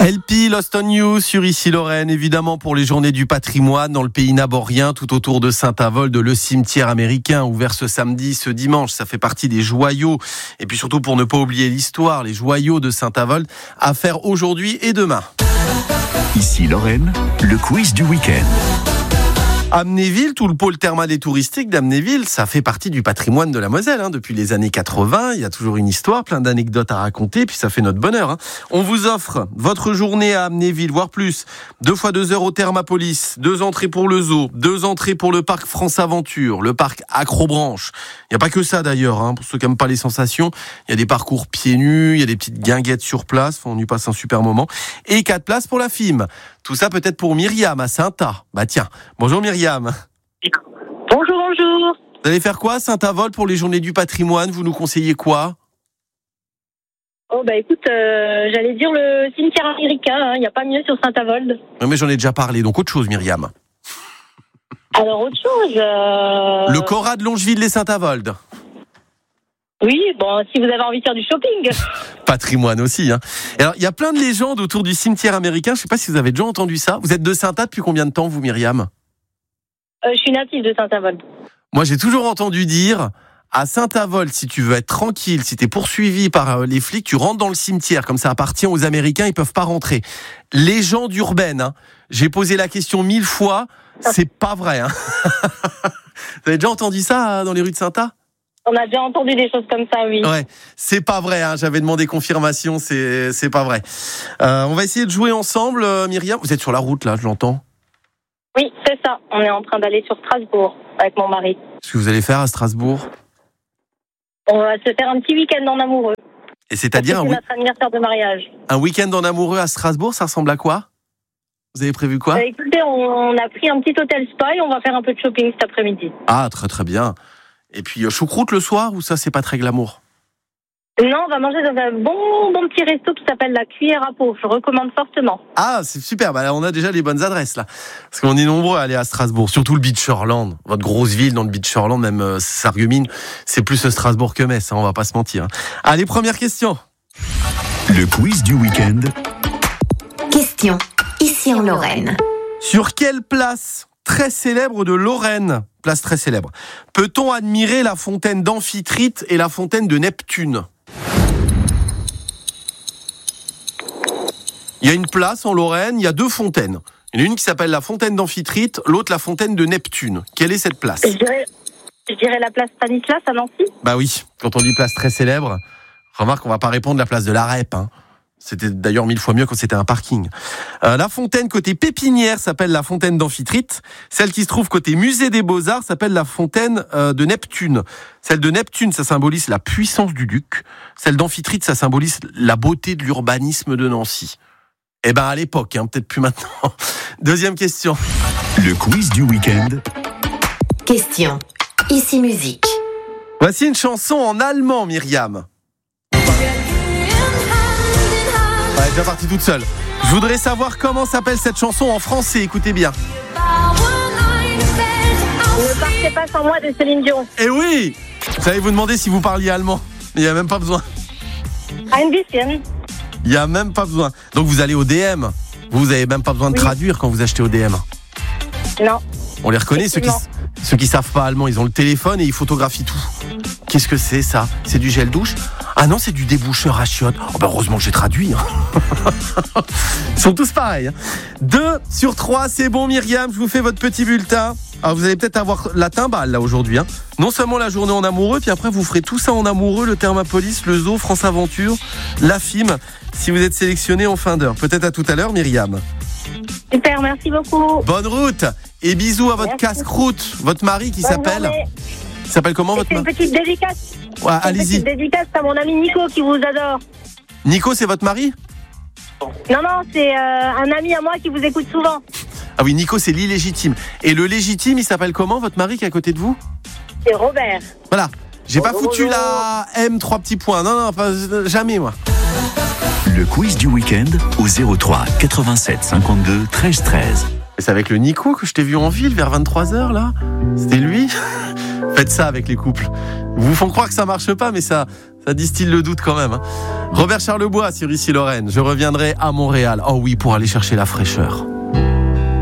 LP Lost on You sur Ici Lorraine, évidemment pour les journées du patrimoine dans le pays naborien, tout autour de Saint-Avold, le cimetière américain ouvert ce samedi, ce dimanche. Ça fait partie des joyaux et puis surtout pour ne pas oublier l'histoire, les joyaux de Saint-Avold à faire aujourd'hui et demain. Ici Lorraine, le quiz du week-end. Amnéville, tout le pôle thermal et touristique d'Amnéville, ça fait partie du patrimoine de la Moselle. Depuis les années 80, il y a toujours une histoire, plein d'anecdotes à raconter, puis ça fait notre bonheur. On vous offre votre journée à Amnéville, voire plus. 2 fois 2 heures au Thermapolis, 2 entrées pour le zoo, 2 entrées pour le parc France Aventure, le parc Acrobranche. Il n'y a pas que ça d'ailleurs, pour ceux qui n'aiment pas les sensations. Il y a des parcours pieds nus, il y a des petites guinguettes sur place, on y passe un super moment. Et 4 places pour la FIM. Tout ça peut-être pour Myriam à Saint-A. Tiens, bonjour Myriam. Bonjour. Vous allez faire quoi à Saint-Avold pour les journées du patrimoine? Vous nous conseillez quoi? Écoute, j'allais dire le cimetière américain, il n'y a pas mieux sur Saint-Avold. Non mais j'en ai déjà parlé, donc autre chose Myriam. Alors autre chose... Le Cora de Longeville et Saint-Avold. Oui, si vous avez envie de faire du shopping. Patrimoine aussi. Alors, il y a plein de légendes autour du cimetière américain. Je ne sais pas si vous avez déjà entendu ça. Vous êtes de Saint-A depuis combien de temps, vous, Myriam? Je suis native de Saint-Avold. Moi, j'ai toujours entendu dire, à Saint-Avold, si tu veux être tranquille, si tu es poursuivi par les flics, tu rentres dans le cimetière. Comme ça appartient aux Américains, ils ne peuvent pas rentrer. Légende urbaine. J'ai posé la question 1000 fois. C'est pas vrai. Vous avez déjà entendu ça dans les rues de Saint-A? On a déjà entendu des choses comme ça, oui. Ouais, c'est pas vrai, j'avais demandé confirmation, c'est pas vrai. On va essayer de jouer ensemble, Myriam. Vous êtes sur la route, là, je l'entends. Oui, c'est ça. On est en train d'aller sur Strasbourg avec mon mari. Qu'est-ce que vous allez faire à Strasbourg? On va se faire un petit week-end en amoureux. Et c'est-à-dire c'est notre anniversaire de mariage. Un week-end en amoureux à Strasbourg, ça ressemble à quoi? Vous avez prévu quoi? Écoutez, on a pris un petit hôtel spa et on va faire un peu de shopping cet après-midi. Ah, très très bien. Et puis choucroute le soir, ou ça c'est pas très glamour? Non, on va manger dans un bon petit resto qui s'appelle la Cuillère à Peau. Je recommande fortement. Ah, c'est super. Là, on a déjà les bonnes adresses là, parce qu'on est nombreux à aller à Strasbourg, surtout le Beachorland, votre grosse ville dans le Beachorland, même Sarreguemines, c'est plus Strasbourg que Metz. On va pas se mentir. Allez, première question. Le quiz du week-end. Question. Ici en Lorraine. Sur quelle place très célèbre de Lorraine, place très célèbre, peut-on admirer la fontaine d'Amphitrite et la fontaine de Neptune? Il y a une place en Lorraine, il y a 2 fontaines. Il y en a une qui s'appelle la fontaine d'Amphitrite, l'autre la fontaine de Neptune. Quelle est cette place? Je dirais la place Stanislas à Nancy. Bah oui, quand on dit place très célèbre, remarque qu'on va pas répondre la place de la Rep. C'était d'ailleurs 1000 fois mieux quand c'était un parking. La fontaine côté Pépinière s'appelle la fontaine d'Amphitrite. Celle qui se trouve côté Musée des Beaux-Arts s'appelle la fontaine de Neptune. Celle de Neptune, ça symbolise la puissance du duc. Celle d'Amphitrite, ça symbolise la beauté de l'urbanisme de Nancy. À l'époque, peut-être plus maintenant. Deuxième question. Le quiz du week-end. Question. Ici musique. Voici une chanson en allemand, Myriam. Elle est déjà partie toute seule. Je voudrais savoir comment s'appelle cette chanson en français. Écoutez bien. Ne partez pas sans moi de Céline Dion. Eh oui! J'allais vous demander si vous parliez allemand. Mais il n'y a même pas besoin. Ein bisschen. Il n'y a même pas besoin. Donc vous allez au DM. Vous n'avez même pas besoin de traduire quand vous achetez au DM. Non. On les reconnaît, ceux qui savent pas allemand. Ils ont le téléphone et ils photographient tout. Qu'est-ce que c'est ça? C'est du gel douche? Ah non, c'est du déboucheur à chiottes. Heureusement que j'ai traduit. Ils sont tous pareils. 2 sur 3, c'est bon Myriam, je vous fais votre petit bulletin. Alors vous allez peut-être avoir la timbale là aujourd'hui. Non seulement la journée en amoureux, puis après vous ferez tout ça en amoureux, le Thermapolis, le zoo, France Aventure, la FIM, si vous êtes sélectionné en fin d'heure. Peut-être à tout à l'heure Myriam. Super, merci beaucoup. Bonne route et bisous à votre casse-croûte, votre mari qui s'appelle... Il s'appelle comment votre mari? C'est une petite dédicace. Ouais, allez-y. Une petite dédicace à mon ami Nico qui vous adore. Nico, c'est votre mari? Non, c'est un ami à moi qui vous écoute souvent. Ah oui, Nico, c'est l'illégitime. Et le légitime, il s'appelle comment, votre mari qui est à côté de vous? C'est Robert. Voilà. J'ai pas foutu la M 3 petits points. Non, jamais, moi. Le quiz du week-end au 03 87 52 13 13. Et c'est avec le Nico que je t'ai vu en ville vers 23h, là? C'était lui? Faites ça avec les couples. Ils vous font croire que ça marche pas, mais ça Ça distille le doute quand même. Robert Charlebois sur Ici Lorraine. Je reviendrai à Montréal. Oh oui, pour aller chercher la fraîcheur.